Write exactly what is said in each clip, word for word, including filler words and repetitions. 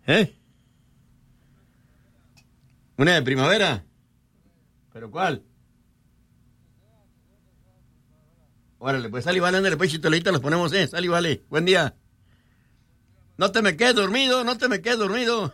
¿Eh? ¿Una de primavera? ¿Pero cuál? Órale, pues sal y vale, ándale, pues chitolita, los ponemos, eh, sal y vale. Buen día. No te me quedes dormido, no te me quedes dormido.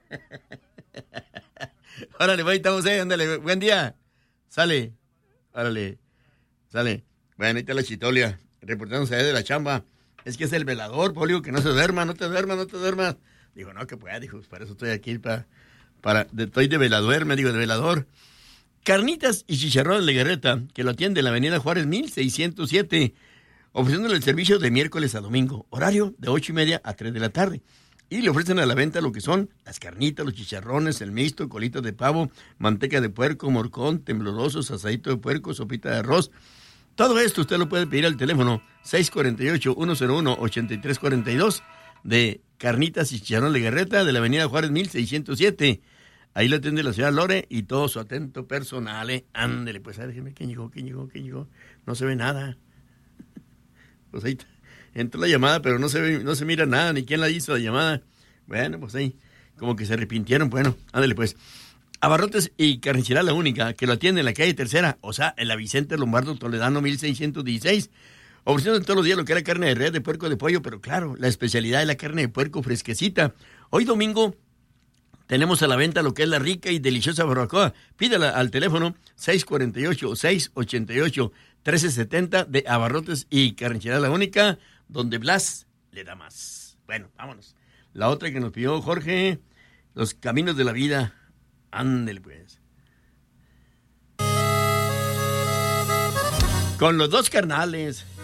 Órale, pues ahí estamos, eh, ándale, buen día. Sale, órale, sale. Bueno, ahí está la chitolia, reportándose ahí de la chamba. Es que es el velador, Polio, que no se duerma, no te duermas, no te duermas. Digo, no, que pueda, dijo, para eso estoy aquí, para, para, de, estoy de velador, me digo, de velador. Carnitas y chicharrón de Guerreta, que lo atiende en la avenida Juárez mil seiscientos siete, ofreciéndole el servicio de miércoles a domingo, horario de ocho y media a tres de la tarde. Y le ofrecen a la venta lo que son las carnitas, los chicharrones, el mixto, colitas de pavo, manteca de puerco, morcón, temblorosos, asadito de puerco, sopita de arroz. Todo esto usted lo puede pedir al teléfono seis cuatro ocho, uno cero uno, ocho tres cuatro dos de Carnitas y Chicharrón de Guerreta de la avenida Juárez mil seiscientos siete. Ahí lo atiende la señora Lore y todo su atento personal, ¿eh? Ándele, pues, a ver, déjeme, ¿quién llegó? ¿Quién llegó? ¿Quién llegó? No se ve nada. Pues ahí entró la llamada, pero no se ve, no se mira nada, ni quién la hizo la llamada. Bueno, pues ahí, como que se arrepintieron. Bueno, ándele, pues. Abarrotes y Carnicería La Única, que lo atiende en la calle Tercera, o sea, en la Vicente Lombardo Toledano mil seiscientos dieciséis. Ofreciendo todos los días lo que era carne de res, de puerco, de pollo, pero claro, la especialidad es la carne de puerco fresquecita. Hoy domingo tenemos a la venta lo que es la rica y deliciosa barbacoa. Pídala al teléfono seis cuatro ocho, seis ocho ocho, uno tres siete cero de Abarrotes y Carnicería La Única, donde Blas le da más. Bueno, vámonos. La otra que nos pidió Jorge, Los Caminos de la Vida. Ándele, pues. Con los dos carnales.